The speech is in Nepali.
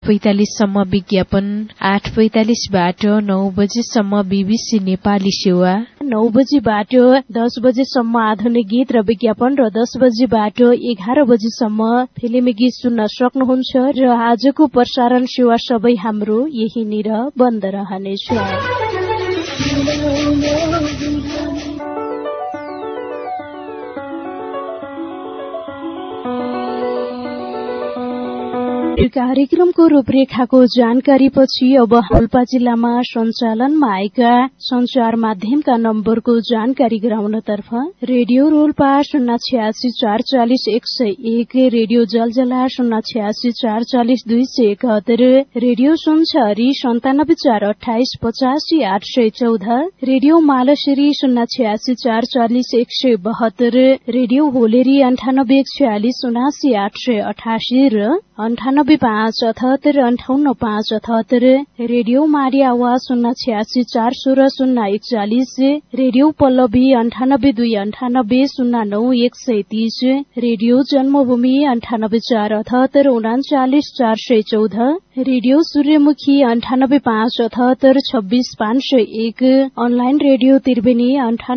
8:45 सम्म विज्ञापन, 8:45 बाट 9 बजेसम्म बीबीसी नेपाली सेवा, 9 बजेबाट 10 बजेसम्म आधुनिक गीत र विज्ञापन र 10 बजेबाट 11 बजेसम्म फिल्मी गीत सुन्न सक्नुहुन्छ र आजको प्रसारण सेवा सबै हाम्रो यहीँनिर बन्द रहनेछ। कार्यक्रमको रूपरेखाको जानकारीपछि अब रोल्पा जिल्लामा सञ्चालनमा आएका सञ्चार माध्यमका नम्बरको जानकारी गराउनतर्फ रेडियो रोल्पा 086 440 101, रेडियो जलजला 086 440 271, radio Sunsari 97 428 85 814, radio Malshree 086 440 172, radio होलेरी 98 146 79 888 र 98 5 78 58 5 78, रेडियो मारी आवाज 086 416 041, रेडियो पल्लवी 98 2 98 09 130, रेडियो जन्मभूमि 98 4 78 39 414, रेडियो सूर्यमुखी 98 5 78 26 501, अनलाइन रेडियो त्रिवेणी